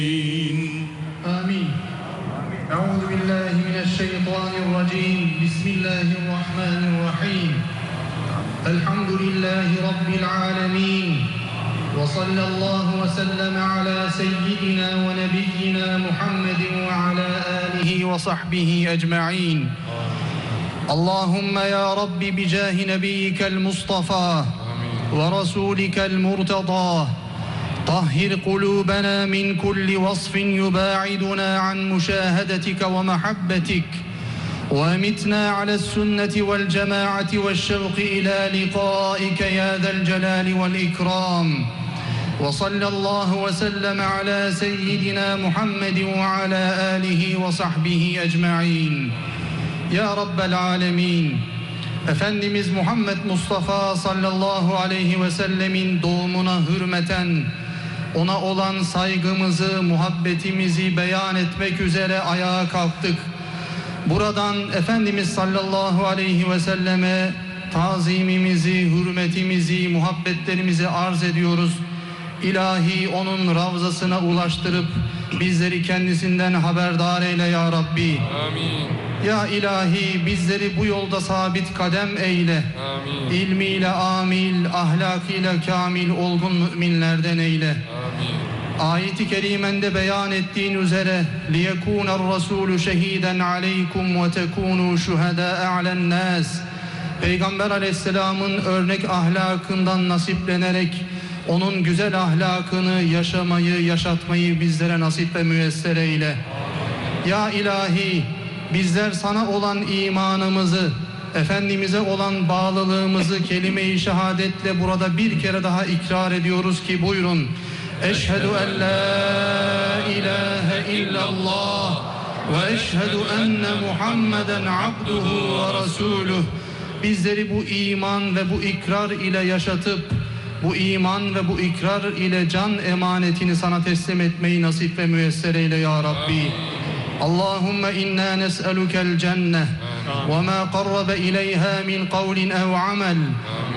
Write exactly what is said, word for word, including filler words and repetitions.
آمين. أعوذ بالله من الشيطان الرجيم. بسم الله الرحمن الرحيم. الحمد لله رب العالمين. وصلى الله وسلم على سيدنا ونبينا محمد وعلى آله وصحبه أجمعين. اللهم يا رب بجاه نبيك المصطفى ورسولك المرتضى طهر قلوبنا من كل وصف يباعدنا عن مشاهدتك ومحبتك وامتنا على السنة والجماعة والشوق إلى لقائك يا ذا الجلال والإكرام. وصلى الله وسلم على سيدنا محمد وعلى آله وصحبه أجمعين. Ya Rabbel Alemin, Efendimiz Muhammed Mustafa sallallahu aleyhi ve sellemin doğumuna hürmeten ona olan saygımızı, muhabbetimizi beyan etmek üzere ayağa kalktık. Buradan Efendimiz sallallahu aleyhi ve selleme tazimimizi, hürmetimizi, muhabbetlerimizi arz ediyoruz. İlahi onun ravzasına ulaştırıp bizleri kendisinden haberdar eyle ya Rabbi. Amin. Ya ilahi bizleri bu yolda sabit kadem eyle. Amin. İlmiyle amil, ahlakıyla kamil olgun müminlerden eyle. Amin. Ayet-i kerimende beyan ettiğin üzere لِيَكُونَ الرَّسُولُ شَهِيدًا عَلَيْكُمْ وَتَكُونُوا شُهَدَاءَ عَلَى النَّاسِ. Peygamber aleyhisselamın örnek ahlakından nasiplenerek onun güzel ahlakını yaşamayı, yaşatmayı bizlere nasip ve müyesser eyle. Ya ilahi bizler sana olan imanımızı, Efendimiz'e olan bağlılığımızı kelime-i şehadetle burada bir kere daha ikrar ediyoruz ki buyurun. Eşhedü en la ilahe illallah ve eşhedü enne Muhammeden abduhu ve resuluh. Bizleri bu iman ve bu ikrar ile yaşatıp bu iman ve bu ikrar ile can emanetini sana teslim etmeyi nasip ve müyesser eyle ya Rabbi. Allahümme inna nes'elukel cenneh ve ma qarrabe ileyha min kavlin ev amel